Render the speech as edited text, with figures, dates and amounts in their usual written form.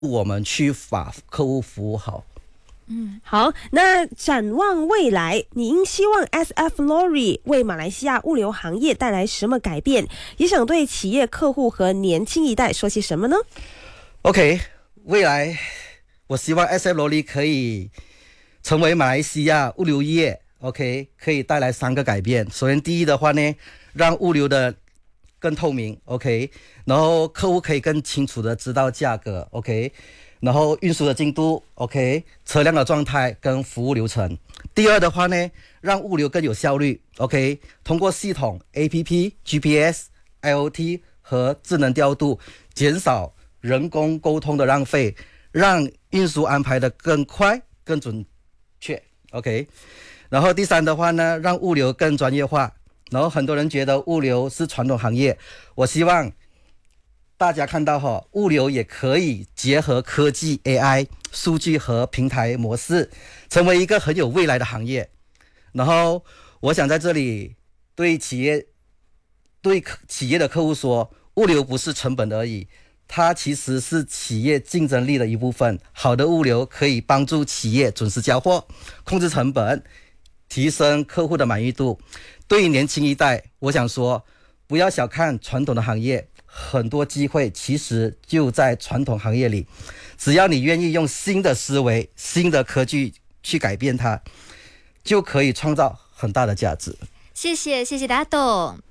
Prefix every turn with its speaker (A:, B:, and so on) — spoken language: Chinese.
A: 我们去把客户服务好。
B: 好，那展望未来，您希望 SF Lorry 为马来西亚物流行业带来什么改变？也想对企业客户和年轻一代说些什么呢？
A: OK， 未来我希望 SF Lorry 可以成为马来西亚物流业 OK 可以带来3个改变。首先第一的话呢，让物流的更透明 OK， 然后客户可以更清楚的知道价格 OK， 然后运输的进度 OK， 车辆的状态跟服务流程。第二的话呢，让物流更有效率 OK， 通过系统 APP GPS IoT 和智能调度，减少人工沟通的浪费，让运输安排的更快更准确 OK。 然后第三的话呢，让物流更专业化。然后很多人觉得物流是传统行业，我希望大家看到物流也可以结合科技 AI 数据和平台模式，成为一个很有未来的行业。然后我想在这里对企业的客户说，物流不是成本而已，它其实是企业竞争力的一部分。好的物流可以帮助企业准时交货，控制成本，提升客户的满意度。对于年轻一代，我想说，不要小看传统的行业，很多机会其实就在传统行业里。只要你愿意用新的思维、新的科技去改变它，就可以创造很大的价值。
C: 谢谢大董。